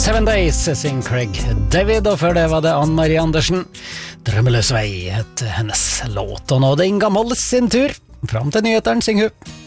7 Days, synger Craig David, og før det var det Ann-Marie Andersen. Drømmeløs vei het hennes låt, og nå er det Inga Molles sin tur. Fram til nyheteren, synger hun.